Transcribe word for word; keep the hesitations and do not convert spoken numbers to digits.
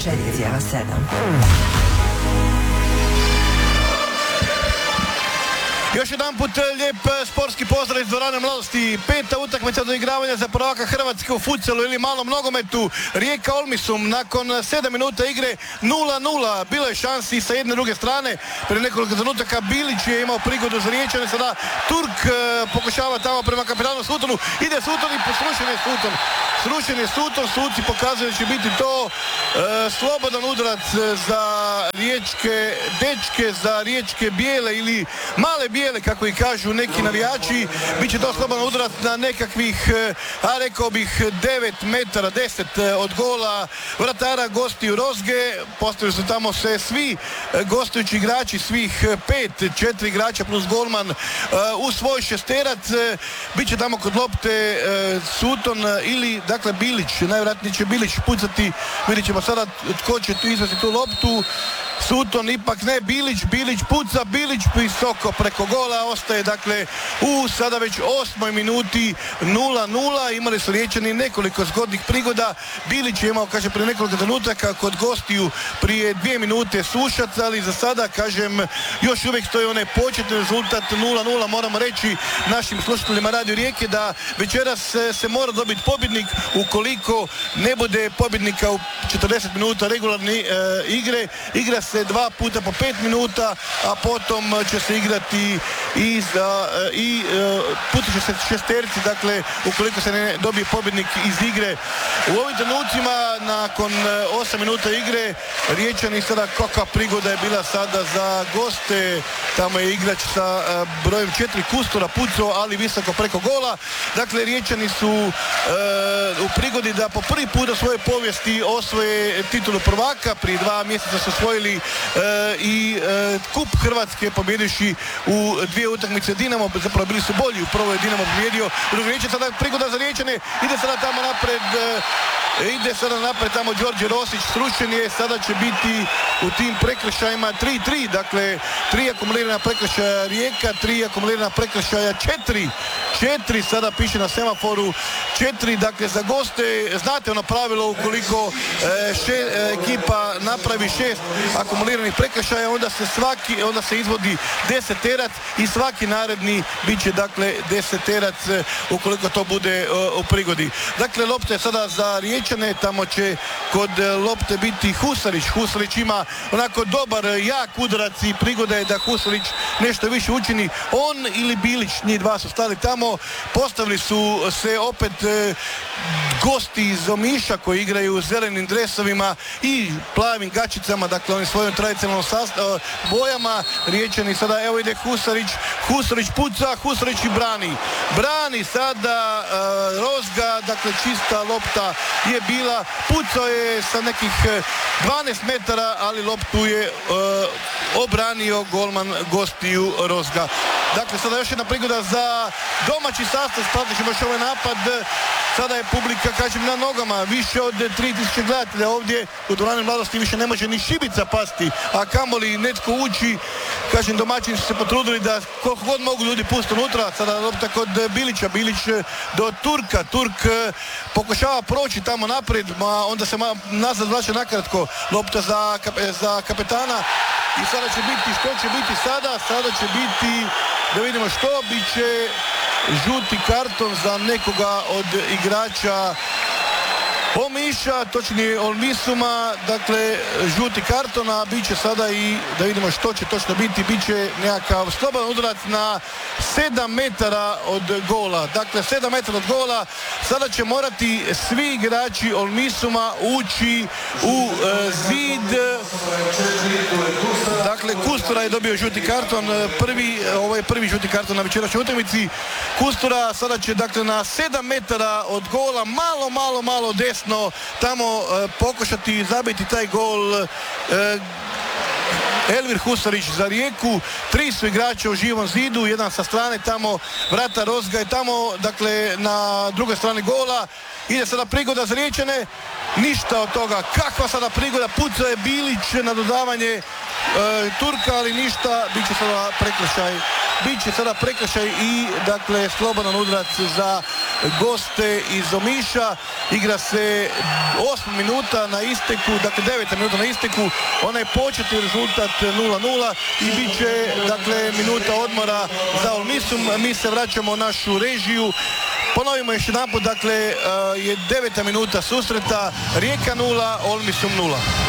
četiri zarez sedam. Još jedan put lijep sportski pozdrav iz dvorane Mladosti. Peta utakmica do igravanja za prvaka Hrvatske u futsalu ili malom nogometu. Rijeka Olmisum nakon sedam minuta igre nula nula. Bilo je šansi i sa jedne druge strane. Prije nekoliko trenutaka Bilić je imao prigodu za Riječane. Sada Turk pokušava tamo prema kapitanu Sutonu. Ide Suton i srušen je Suton. Srušen je Suton. Suci pokazuju da će biti to e, slobodan udarac za riječke dečke, za riječke bijele ili male bijele, kako i kažu neki navijači. Biće to slobodan udarac na nekakvih, a rekao bih, devet metara, deset od gola vratara gostiju Rozge. Postavili su tamo se svi gostujući igrači, svih pet, četiri igrača plus golman u svoj šesterac. Biće tamo kod lopte Suton ili, dakle, Bilić. Najvjerojatnije će Bilić pucati. Vidjet ćemo sada tko će tu izvesti tu loptu. Suton ipak ne, Bilić, Bilić puca, Bilić visoko preko gola, ostaje dakle u sada već osmoj minuti nula nula. Imali su Riječani nekoliko zgodnih prigoda. Bilić je imao, kaže, prije nekoliko trenutaka kod gostiju prije dvije minute Sušac, ali za sada, kažem, još uvijek stoji onaj početni rezultat nula nula. Moramo reći našim slušateljima Radio Rijeke da večeras se, se mora dobiti pobjednik. Ukoliko ne bude pobjednika u četrdeset minuta regularne e, igre, igra se dva puta po pet minuta, a potom će se igrati i, za, i puta će se šesterci, dakle ukoliko se ne dobije pobjednik iz igre. U ovim trenucima nakon osam minuta igre Riječani sada, kakva prigoda je bila sada za goste, tamo je igrač sa brojem četiri Kustura pucao, ali visoko preko gola. Dakle, Riječani su e, u prigodi da po prvi put u svojoj povijesti osvoje titulu prvaka. Prije dva mjeseca su osvojili E, i e, kup Hrvatske, pobjediši u dvije utakmice Dinamo, zapravo bili su bolji, u prvoj je Dinamo pobjedio, u drugoj Riječani, sada prigoda za Riječane, ide sada tamo napred, e, ide sada napred tamo Đorđe Rosić, srušen je, sada će biti u tim prekršajima tri tri, dakle tri akumulirana prekršaja Rijeka, tri akumulirana prekršaja četiri, četiri sada piše na semaforu, četiri, dakle za goste, znate ono pravilo, ukoliko e, še, e, ekipa napravi šest akumuliranih prekršaja, onda se svaki, onda se izvodi deseterac i svaki naredni bit će dakle deseterac ukoliko to bude uh, u prigodi. Dakle, lopta je sada za Riječane, tamo će kod lopte biti Husarić. Husarić ima onako dobar, jak udarac i prigoda je da Husarić nešto više učini. On ili Bilić, njih dva su stali tamo, postavili su se opet uh, gosti iz Omiša koji igraju u zelenim dresovima i plavim gačicama, dakle oni svojom tradicionalnom sastav, bojama. Riječani sada, evo ide Husarić, Husarić puca, Husarić i brani. Brani sada uh, Rozga, dakle čista lopta je bila, pucao je sa nekih dvanaest metara, ali loptu je uh, obranio golman gostiju Rozga. Dakle, sada još jedna prigoda za domaći sastav, pratit ćemo još ovaj napad. Sada je publika, kažem, na nogama, više od tri tisuće gledatelja ovdje u dvorani Mladosti, više ne može ni šibica pasti, a kamoli netko ući. Kažem, domaćini su se potrudili da koliko god mogu ljudi pusti unutra. Sada lopta kod Bilića, Bilić do Turka, Turk pokušava proći tamo naprijed, ma onda se ma, nazad vraća nakratko, lopta za, za kapetana i sada će biti, što će biti sada? Sada će biti, da vidimo što, bit će žuti karton za nekoga od igrača Omiša, točnije Olmisuma, dakle žuti karton, a bit će sada i, da vidimo što će točno biti, bit će nekakav slobodan udarac na sedam metara od gola. Dakle, sedam metara od gola, sada će morati svi igrači Olmisuma ući u e, zid. Dakle, Kustura je dobio žuti karton, prvi, ovo je prvi žuti karton na večerašnjoj utakmici. Kustura sada će, dakle, na sedam metara od gola, malo, malo, malo desno, tamo e, pokušati zabiti taj gol. E, Elvir Husarić za Rijeku, tri su igrača u živom zidu, jedan sa strane tamo, vrata Rozga je tamo, dakle na drugoj strani gola. Ide sada prigoda za Riječane, ništa od toga, kakva sada prigoda, pucao je Bilić na dodavanje e, Turka, ali ništa, bit će sada prekršaj, bit će sada prekršaj i dakle slobodan udarac za goste iz Omiša. Igra se osam minuta na isteku, dakle devet minuta na isteku, onaj početni rezultat nula nula i bit će dakle minuta odmora za Olmisum. Mi se vraćamo u našu režiju. Ponovimo još jedanput, dakle je deveta minuta susreta, Rijeka nula, Olmisum nula.